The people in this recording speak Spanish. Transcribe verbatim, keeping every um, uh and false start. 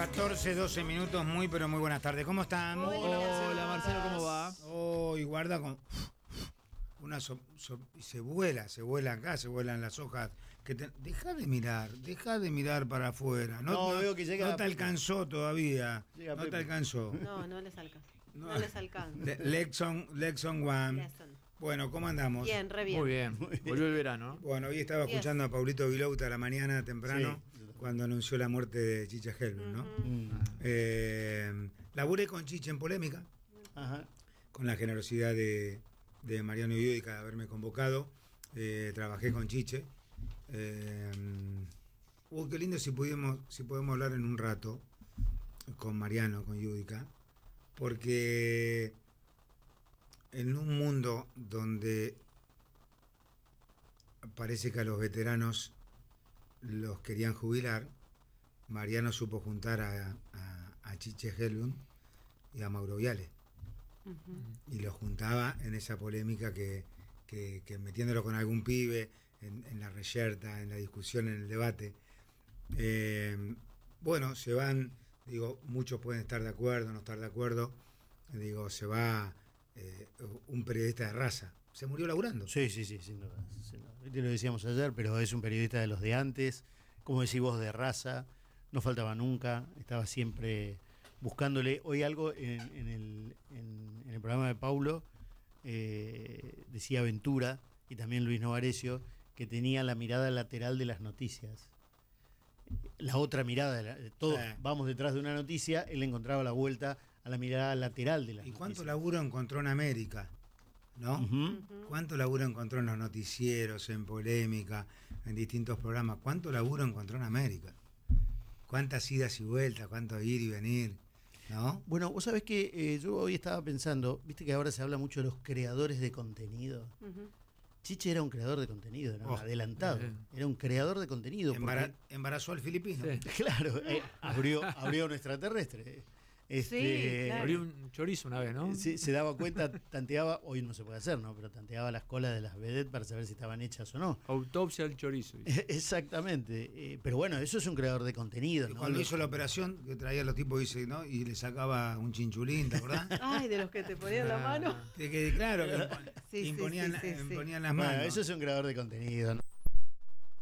catorce, doce minutos, muy pero muy buenas tardes. ¿Cómo están? Hola, Hola Marcelo, ¿cómo va? Oh, y guarda con una so, so, se vuela, se vuela acá, se vuelan las hojas. Que te, deja de mirar, deja de mirar para afuera. No, no, no, veo que llega no te alcanzó todavía. Llega no Pepe. te alcanzó. No, no les alcanza. No, No. les alcanza. Le, Lexon, Lexon One. Lesson. Bueno, ¿cómo andamos? Bien, re bien. Muy bien, volvió el verano. Bueno, hoy estaba Yes. escuchando a Paulito Vilouta a la mañana temprano, Sí. cuando anunció la muerte de Chicha Helbing, ¿no? Ujú. Mm. Eh, laburé con Chicha en Polémica, Ajá. con la generosidad de, de Mariano Yudica de haberme convocado. Eh, trabajé con Chiche. Eh, uh, qué lindo si pudimos, si podemos hablar en un rato con Mariano, con Yudica, porque en un mundo donde parece que a los veteranos los querían jubilar, Mariano supo juntar a, a, a Chiche Helbing y a Mauro Viale. Ujú. Y los juntaba en esa polémica que, que, que metiéndolo con algún pibe en, en la reyerta, en la discusión, en el debate. Eh, bueno, se van, digo, muchos pueden estar de acuerdo, no estar de acuerdo. Digo, se va eh, un periodista de raza. Se murió laburando. Sí, sí, sí, sin duda. Sin duda. Te lo decíamos ayer, pero es un periodista de los de antes, como decís vos, de raza, no faltaba nunca, estaba siempre buscándole. Hoy algo en, en, el, en, en el programa de Paulo, eh, decía Ventura y también Luis Novarecio, que tenía la mirada lateral de las noticias. La otra mirada, de la, de todos Eh. vamos detrás de una noticia, él encontraba la vuelta a la mirada lateral de las ¿Y noticias. cuánto laburo encontró en América? ¿No? Ujú. ¿Cuánto laburo encontró en los noticieros, en polémica, en distintos programas? ¿Cuánto laburo encontró en América? ¿Cuántas idas y vueltas? ¿Cuánto ir y venir? ¿No? Bueno, vos sabés que eh, yo hoy estaba pensando, viste que ahora se habla mucho de los creadores de contenido. Ujú. Chiche era un creador de contenido, ¿no? Oh, adelantado. bien. Era un creador de contenido. Embara- porque- embarazó al filipino. Sí. claro, eh, abrió, abrió un extraterrestre. Este, Sí, claro. Abrí un chorizo una vez, ¿no? se, se daba cuenta, tanteaba, hoy no se puede hacer, ¿no? Pero tanteaba las colas de las vedettes para saber si estaban hechas o no. Autopsia al chorizo. dice. Exactamente. Eh, pero bueno, eso es un creador de contenido, Y ¿no? cuando Lo- hizo la operación, que traía a los tipos dice, ¿no? Y le sacaba un chinchulín, ¿te acordás? Ay, de los que te ponían la mano. De que, claro, que impon- Sí, sí, imponían, sí, sí, sí. imponían las Bueno, manos. eso es un creador de contenido, ¿no?